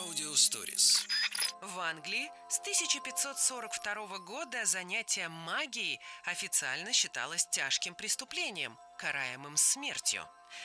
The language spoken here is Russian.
Аудиосторис. В Англии с 1542 года занятие магией официально считалось тяжким преступлением, караемым смертью.